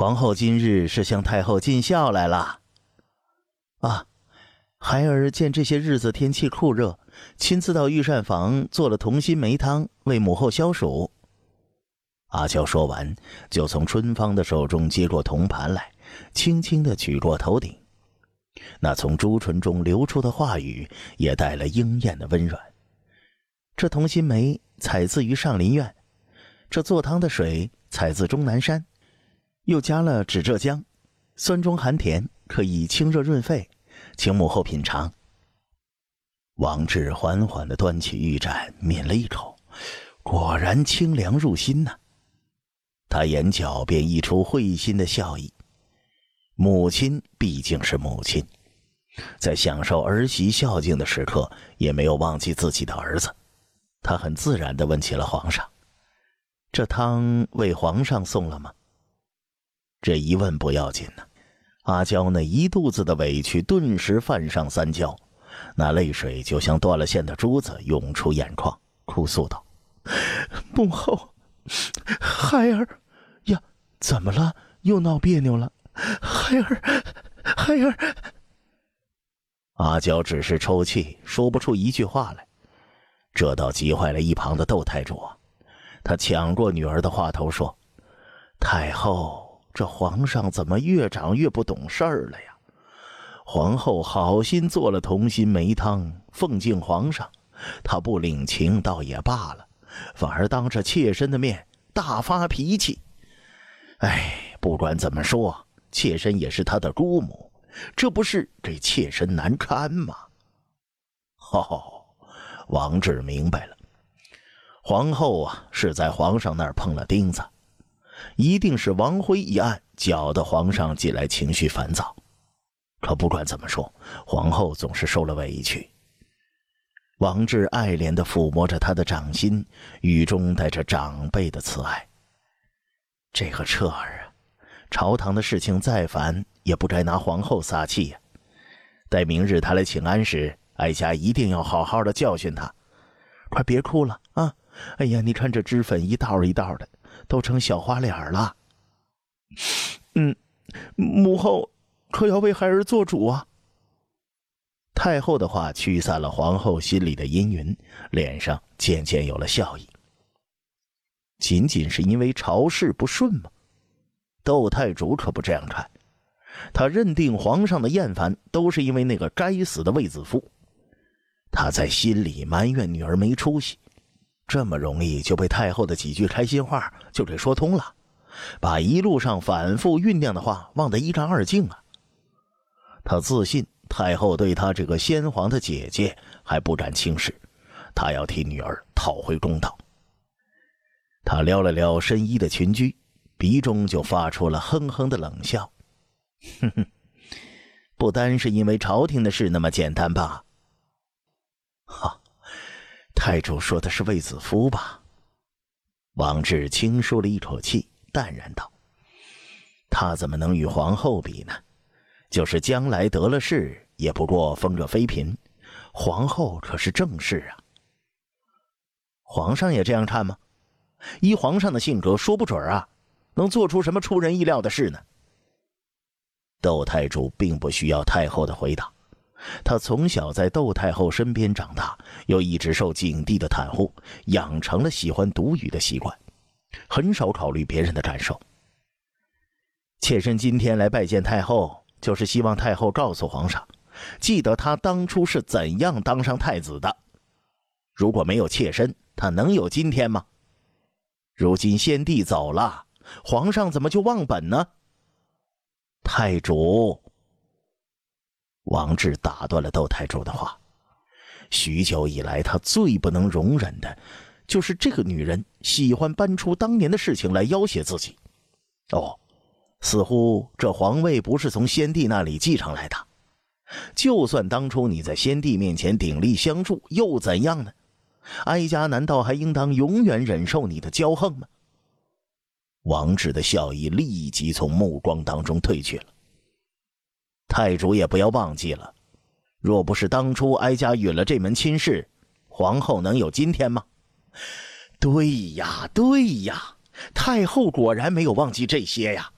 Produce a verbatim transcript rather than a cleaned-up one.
皇后今日是向太后尽孝来了。啊，孩儿见这些日子天气酷热，亲自到御膳房做了同心梅汤，为母后消暑。阿娇说完，就从春芳的手中接过铜盘来，轻轻地举过头顶。那从朱唇中流出的话语也带了鹰艳的温软。这同心梅采自于上林苑，这做汤的水采自终南山，又加了止浙姜，酸中含甜，可以清热润肺，请母后品尝。王志缓缓地端起玉盏，抿了一口，果然清凉入心呐、啊。他眼角便溢出会心的笑意。母亲毕竟是母亲，在享受儿媳孝敬的时刻，也没有忘记自己的儿子。他很自然地问起了皇上：“这汤为皇上送了吗？”这一问不要紧呢、啊，阿娇那一肚子的委屈顿时泛上三焦，那泪水就像断了线的珠子涌出眼眶，哭诉道：“母后，孩儿呀，怎么了？又闹别扭了？孩儿，孩儿。”阿娇只是抽泣，说不出一句话来。这倒急坏了一旁的窦太主啊，他抢过女儿的话头说：“太后，这皇上怎么越长越不懂事儿了呀？皇后好心做了同心梅汤奉敬皇上，他不领情倒也罢了，反而当着妾身的面大发脾气。哎，不管怎么说，妾身也是他的姑母，这不是给妾身难堪吗？”哦，王志明白了，皇后啊是在皇上那儿碰了钉子，一定是王辉一案搅得皇上近来情绪烦躁。可不管怎么说，皇后总是受了委屈。王志爱怜地抚摸着她的掌心，语中带着长辈的慈爱。这个彻儿啊，朝堂的事情再烦也不该拿皇后撒气呀、啊。待明日他来请安时，哀家一定要好好的教训他。快别哭了啊！哎呀，你看这脂粉一道一道的，都成小花脸了。嗯，母后可要为孩儿做主啊。太后的话驱散了皇后心里的阴云，脸上渐渐有了笑意。仅仅是因为朝事不顺吗？窦太主可不这样看，他认定皇上的厌烦都是因为那个该死的卫子夫。他在心里埋怨女儿没出息，这么容易就被太后的几句开心话就给说通了，把一路上反复酝酿的话忘得一干二净啊。他自信太后对他这个先皇的姐姐还不敢轻视，他要替女儿讨回公道。他撩了撩深衣的裙裾，鼻中就发出了哼哼的冷笑。哼哼，不单是因为朝廷的事那么简单吧？哈，太主说的是卫子夫吧？王志轻舒了一口气，淡然道：“他怎么能与皇后比呢？就是将来得了势，也不过封个妃嫔，皇后可是正室啊。”皇上也这样看吗？依皇上的性格，说不准啊，能做出什么出人意料的事呢？窦太主并不需要太后的回答，他从小在窦太后身边长大，又一直受景帝的袒护，养成了喜欢独语的习惯，很少考虑别人的感受。妾身今天来拜见太后，就是希望太后告诉皇上，记得他当初是怎样当上太子的。如果没有妾身，他能有今天吗？如今先帝走了，皇上怎么就忘本呢？太主，王志打断了窦太主的话。许久以来，他最不能容忍的就是这个女人喜欢搬出当年的事情来要挟自己。哦，似乎这皇位不是从先帝那里继承来的。就算当初你在先帝面前鼎力相助，又怎样呢？哀家难道还应当永远忍受你的骄横吗？王志的笑意立即从目光当中褪去了。太主也不要忘记了，若不是当初哀家允了这门亲事，皇后能有今天吗？对呀，对呀，太后果然没有忘记这些呀。